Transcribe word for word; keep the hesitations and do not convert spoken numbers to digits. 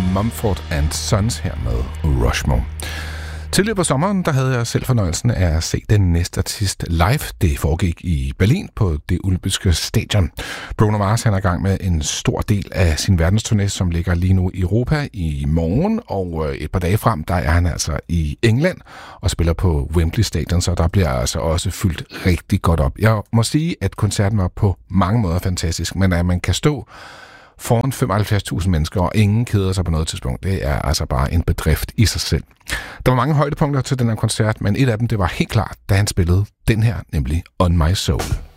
Mumford and Sons her med Rushmore. Tidligere på sommeren, der havde jeg selv fornøjelsen af at se den næste artist live. Det foregik i Berlin på det olympiske stadion. Bruno Mars han er i gang med en stor del af sin verdensturné, som ligger lige nu i Europa i morgen. Og et par dage frem, der er han altså i England og spiller på Wembley Stadion, så der bliver altså også fyldt rigtig godt op. Jeg må sige, at koncerten var på mange måder fantastisk, men at man kan stå foran femoghalvfjerds tusind mennesker, og ingen keder sig på noget tidspunkt. Det er altså bare en bedrift i sig selv. Der var mange højdepunkter til den her koncert, men et af dem, det var helt klart, da han spillede den her, nemlig On My Soul.